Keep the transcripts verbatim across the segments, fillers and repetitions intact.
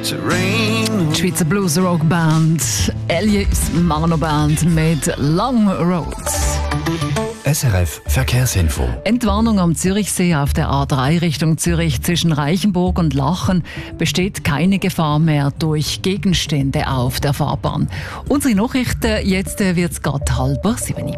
to rain. Die Schweizer Blues-Rock-Band Alias Band mit Long Roads. S R F Verkehrsinfo. Entwarnung am Zürichsee auf der A drei Richtung Zürich zwischen Reichenburg und Lachen. Besteht keine Gefahr mehr durch Gegenstände auf der Fahrbahn. Unsere Nachrichten, jetzt wird es gerade halb sieben.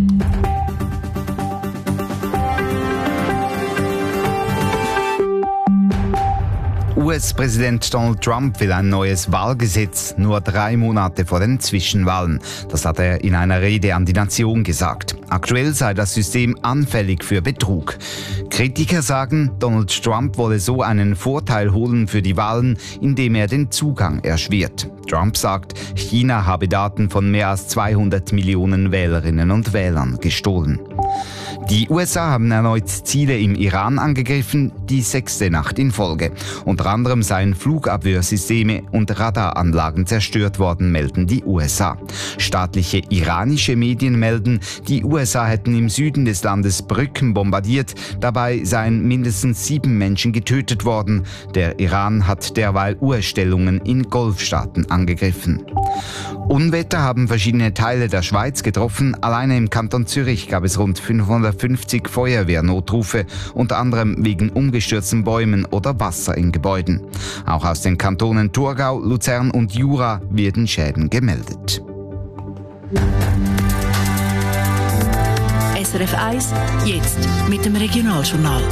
U S-Präsident Donald Trump will ein neues Wahlgesetz, nur drei Monate vor den Zwischenwahlen. Das hat er in einer Rede an die Nation gesagt. Aktuell sei das System anfällig für Betrug. Kritiker sagen, Donald Trump wolle so einen Vorteil holen für die Wahlen, indem er den Zugang erschwert. Trump sagt, China habe Daten von mehr als zweihundert Millionen Wählerinnen und Wählern gestohlen. Die U S A haben erneut Ziele im Iran angegriffen, die sechste Nacht in Folge. Unter anderem seien Flugabwehrsysteme und Radaranlagen zerstört worden, melden die U S A. Staatliche iranische Medien melden, die U S A hätten im Süden des Landes Brücken bombardiert. Dabei seien mindestens sieben Menschen getötet worden. Der Iran hat derweil U S-Stellungen in Golfstaaten angegriffen. Unwetter haben verschiedene Teile der Schweiz getroffen. Alleine im Kanton Zürich gab es rund fünfhundertfünfzig Feuerwehrnotrufe, unter anderem wegen umgestürzten Bäumen oder Wasser in Gebäuden. Auch aus den Kantonen Thurgau, Luzern und Jura werden Schäden gemeldet. S R F eins, jetzt mit dem Regionaljournal.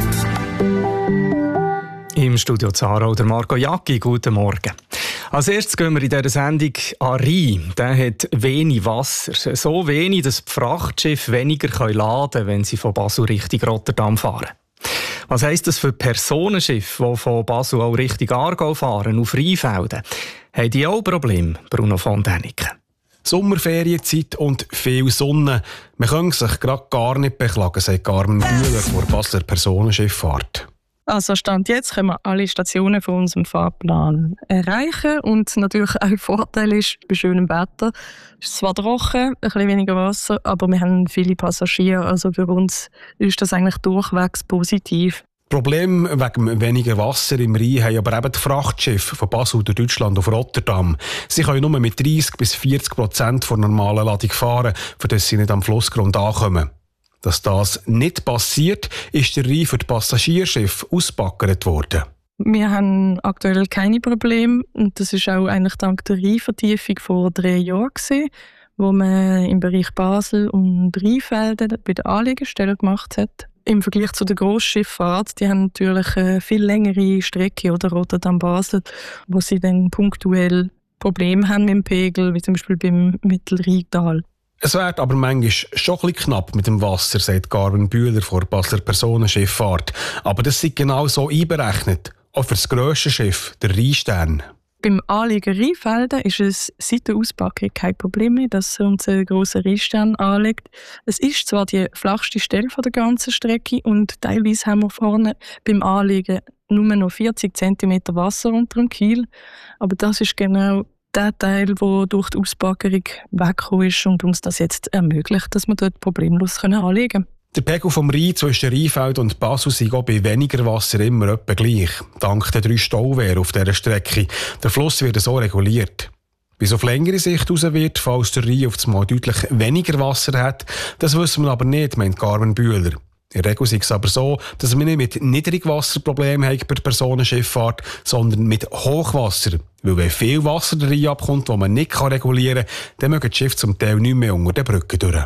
Im Studio Zara oder Marco Jacki, guten Morgen. Als erstes gehen wir in dieser Sendung an Rhein. Der hat wenig Wasser. So wenig, dass die Frachtschiffe weniger laden können, wenn sie von Basel Richtung Rotterdam fahren. Was heisst das für Personenschiffe, die von Basel auch Richtung Aargau fahren, auf Rheinfelden? Haben die auch Probleme, Bruno von Däniken? Sommerferienzeit und viel Sonne. Man kann sich gerade gar nicht beklagen, sagt Carmen Bühler von der Basler Personenschifffahrt. Also Stand jetzt können wir alle Stationen von unserem Fahrplan erreichen und natürlich auch ein Vorteil ist, bei schönem Wetter ist es zwar trocken, ein bisschen weniger Wasser, aber wir haben viele Passagiere, also für uns ist das eigentlich durchwegs positiv. Problem wegen weniger Wasser im Rhein haben aber eben die Frachtschiffe von Basel durch Deutschland auf Rotterdam. Sie können nur mit dreißig bis vierzig Prozent der normalen Ladung fahren, für das sie nicht am Flussgrund ankommen. Dass das nicht passiert, ist der Rhein für die Passagierschiffe ausgebaggert worden. Wir haben aktuell keine Probleme und das ist auch eigentlich dank der Rheinvertiefung vor drei Jahren gewesen, wo man im Bereich Basel und Rheinfelden bei der Anlegestelle gemacht hat. Im Vergleich zu der Grossschifffahrt, die haben natürlich eine viel längere Strecke oder Rotterdam-Basel, wo sie dann punktuell Probleme haben mit dem Pegel, wie zum Beispiel beim Mittelrheintal. Es wird aber manchmal schon ein bisschen knapp mit dem Wasser, sagt Carmen Bühler von der Basler Personenschifffahrt. Aber das ist genau so einberechnet, auch für das grösste Schiff, der Rheinstern. Beim Anlegen Rheinfelden ist es seit der Auspackung kein Problem mehr, dass unser grosser Rheinstern anlegt. Es ist zwar die flachste Stelle der ganzen Strecke und teilweise haben wir vorne beim Anlegen nur noch vierzig Zentimeter Wasser unter dem Kiel, aber das ist genau der Teil, der durch die Ausbaggerung weggekommen ist und uns das jetzt ermöglicht, dass wir dort problemlos anlegen können. Der Pegel vom Rhein zwischen Rheinfeld und Basel sei auch bei weniger Wasser immer etwa gleich. Dank der drei Stauwehren auf dieser Strecke. Der Fluss wird so reguliert. Wie es auf längere Sicht raus wird, falls der Rhein auf einmal deutlich weniger Wasser hat, das wissen wir aber nicht, meint Carmen Bühler. In der Regel ist es aber so, dass wir nicht mit Niedrigwasserproblemen haben bei der Personenschifffahrt, sondern mit Hochwasser. Weil wenn viel Wasser der Rhein abkommt, das man nicht regulieren kann, dann mögen die Schiffe zum Teil nicht mehr unter den Brücken durch.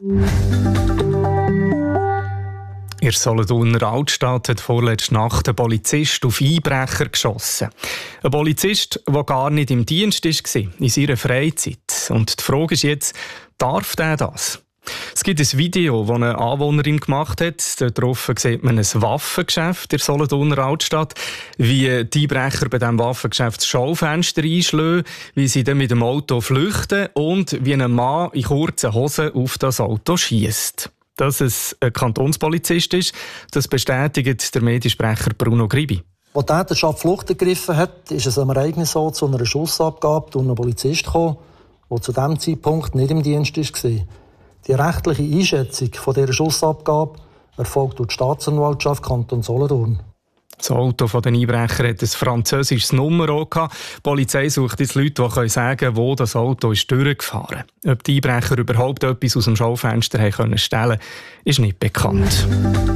In der Solothurner Altstadt hat vorletzte Nacht ein Polizist auf Einbrecher geschossen. Ein Polizist, der gar nicht im Dienst war, in seiner Freizeit. Und die Frage ist jetzt, darf der das? Es gibt ein Video, das eine Anwohnerin gemacht hat. Darauf sieht man ein Waffengeschäft in der Solothurner Altstadt. Wie die Einbrecher bei diesem Waffengeschäft das Schaufenster einschlagen, wie sie dann mit dem Auto flüchten und wie ein Mann in kurzen Hosen auf das Auto schiesst. Dass es ein Kantonspolizist ist, das bestätigt der Mediensprecher Bruno Gribi. Als die Täterschaft Flucht ergriffen hat, ist es am Ereignis so zu einer Schussabgabe durch einen Polizist gekommen, der zu diesem Zeitpunkt nicht im Dienst war. Die rechtliche Einschätzung von dieser Schussabgabe erfolgt durch die Staatsanwaltschaft Kanton Solothurn. Das Auto der Einbrecher hat ein französisches Nummer auch gehabt. Die Polizei sucht jetzt Leute, die sagen können, wo das Auto ist durchgefahren ist. Ob die Einbrecher überhaupt etwas aus dem Schaufenster haben können stellen, ist nicht bekannt.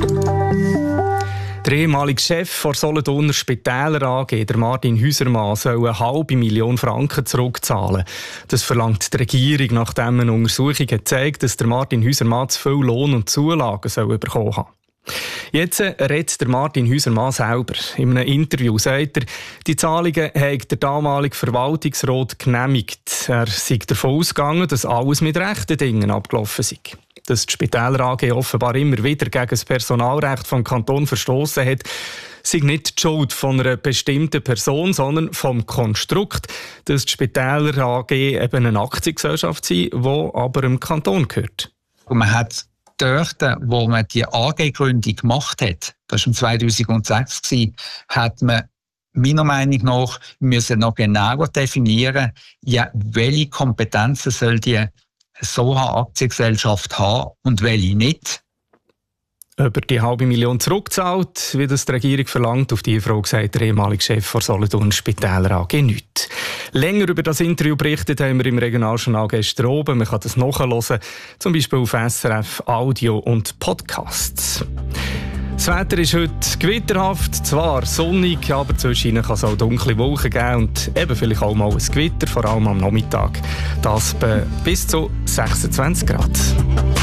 Der ehemalige Chef der Solothurner Spitäler A G, der Martin Hüsermann, soll eine halbe Million Franken zurückzahlen. Das verlangt die Regierung, nachdem eine Untersuchung gezeigt hat, dass der Martin Hüsermann zu viel Lohn und Zulagen soll bekommen hat. Jetzt redet der Martin Hüsermann selber. In einem Interview sagt er, die Zahlungen hat der damalige Verwaltungsrat genehmigt. Er sei davon ausgegangen, dass alles mit rechten Dingen abgelaufen sei. Dass die Spitäler A G offenbar immer wieder gegen das Personalrecht vom Kanton verstoßen hat, sei nicht die Schuld von einer bestimmten Person, sondern vom Konstrukt, dass die Spitäler A G eben eine Aktiengesellschaft sind, die aber dem Kanton gehört. Und man hat dort, wo man die A G-Gründung gemacht hat, das war zweitausendsechs, hat man meiner Meinung nach müssen noch genauer definieren, ja, welche Kompetenzen soll die so eine Aktiengesellschaft haben und welche nicht. Ob er die halbe Million zurückzahlt, wie das die Regierung verlangt, auf diese Frage sagt der ehemalige Chef der Solothurner Spitäler A G nichts. Länger über das Interview berichtet haben wir im Regionaljournal gestern oben. Man kann das nachhören, zum Beispiel auf S R F Audio und Podcasts. Das Wetter ist heute gewitterhaft, zwar sonnig, aber zwischendurch kann es auch dunkle Wolken geben und eben vielleicht auch mal ein Gewitter, vor allem am Nachmittag. Das bei bis zu sechsundzwanzig Grad.